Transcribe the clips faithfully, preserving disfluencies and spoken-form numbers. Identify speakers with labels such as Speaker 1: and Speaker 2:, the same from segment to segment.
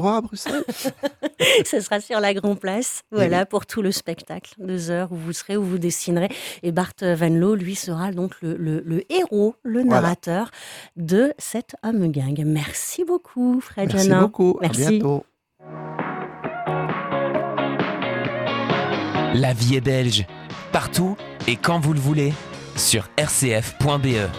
Speaker 1: à Bruxelles.
Speaker 2: Ce sera sur la Grand Place, voilà, oui. Pour tout le spectacle. Deux heures où vous serez, où vous dessinerez. Et Bart Van Loo, lui, sera donc le, le, le héros, le narrateur voilà. de cette Homme Gang. Merci beaucoup, Fred
Speaker 1: Merci
Speaker 2: Janin.
Speaker 1: beaucoup.
Speaker 2: Merci.
Speaker 1: À bientôt.
Speaker 3: La vie est belge. Partout et quand vous le voulez. Sur r c f point b e.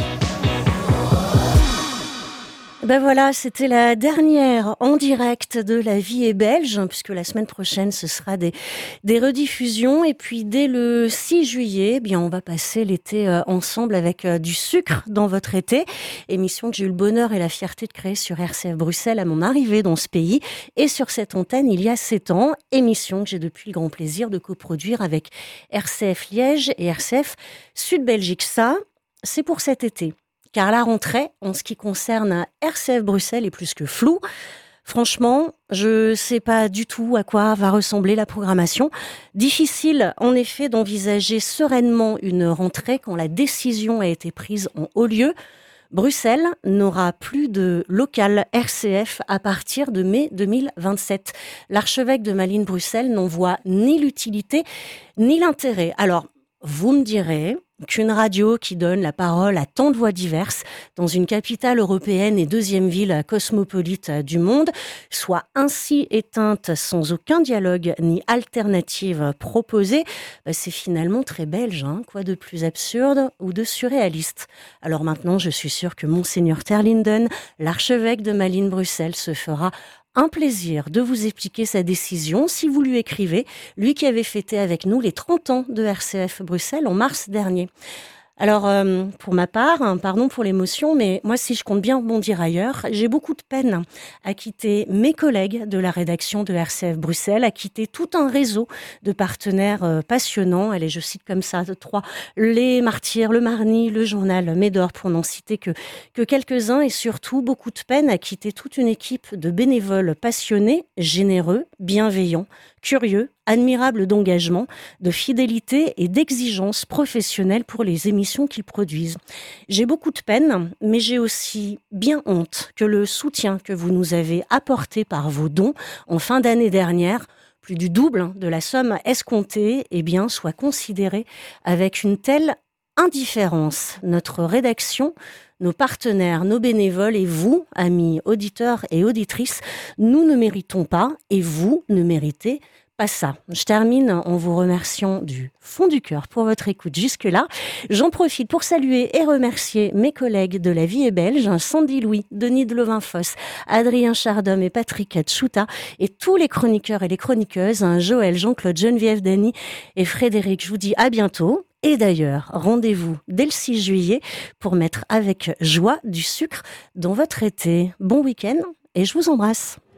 Speaker 2: Ben voilà, c'était la dernière en direct de La vie est belge, puisque la semaine prochaine, ce sera des, des rediffusions. Et puis, dès le six juillet, eh bien, on va passer l'été euh, ensemble avec euh, du sucre dans votre été. Émission que j'ai eu le bonheur et la fierté de créer sur R C F Bruxelles à mon arrivée dans ce pays. Et sur cette antenne, il y a sept ans. Émission que j'ai depuis le grand plaisir de coproduire avec R C F Liège et R C F Sud-Belgique. Ça, c'est pour cet été. Car la rentrée, en ce qui concerne R C F Bruxelles, est plus que floue. Franchement, je ne sais pas du tout à quoi va ressembler la programmation. Difficile, en effet, d'envisager sereinement une rentrée quand la décision a été prise en haut lieu. Bruxelles n'aura plus de local R C F à partir de mai deux mille vingt-sept. L'archevêque de Malines-Bruxelles n'en voit ni l'utilité ni l'intérêt. Alors, vous me direz qu'une radio qui donne la parole à tant de voix diverses dans une capitale européenne et deuxième ville cosmopolite du monde soit ainsi éteinte sans aucun dialogue ni alternative proposée, c'est finalement très belge, hein. Quoi de plus absurde ou de surréaliste? Alors maintenant, je suis sûre que Monseigneur Terlinden, l'archevêque de Malines-Bruxelles, se fera un plaisir de vous expliquer sa décision si vous lui écrivez, lui qui avait fêté avec nous les trente ans de R C F Bruxelles en mars dernier. Alors, euh, pour ma part, hein, pardon pour l'émotion, mais moi, si je compte bien rebondir ailleurs, j'ai beaucoup de peine à quitter mes collègues de la rédaction de R C F Bruxelles, à quitter tout un réseau de partenaires euh, passionnants. Allez, je cite comme ça, trois, les Martyrs, le Marny, le journal Médor, pour n'en citer que, que quelques-uns, et surtout beaucoup de peine à quitter toute une équipe de bénévoles passionnés, généreux, bienveillants, curieux, admirables d'engagement, de fidélité et d'exigence professionnelle pour les émissions qu'ils produisent. J'ai beaucoup de peine, mais j'ai aussi bien honte que le soutien que vous nous avez apporté par vos dons en fin d'année dernière, plus du double de la somme escomptée, eh bien, soit considéré avec une telle indifférence. Notre rédaction, nos partenaires, nos bénévoles et vous, amis auditeurs et auditrices, nous ne méritons pas et vous ne méritez pas ça. Je termine en vous remerciant du fond du cœur pour votre écoute jusque-là. J'en profite pour saluer et remercier mes collègues de La vie est belge, Sandy Louis, Denis de Lovinfoss, Adrien Chardom et Patrick Tchouta, et tous les chroniqueurs et les chroniqueuses, Joël, Jean-Claude, Geneviève, Dany et Frédéric. Je vous dis à bientôt. Et d'ailleurs, rendez-vous dès le six juillet pour mettre avec joie du sucre dans votre été. Bon week-end et je vous embrasse.